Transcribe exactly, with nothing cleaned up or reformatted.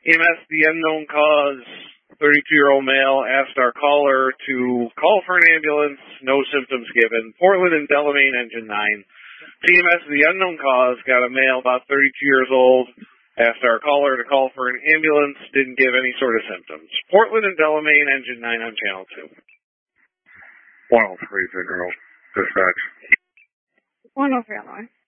E M S, the unknown cause, thirty-two-year-old male asked our caller to call for an ambulance, no symptoms given. Portland and Delamain, engine nine. T M S, the unknown cause, got a male about thirty-two years old, asked our caller to call for an ambulance, didn't give any sort of symptoms. Portland and Delamain, engine nine on channel two. one oh three, Zigro. Dispatch. one oh three, Illinois.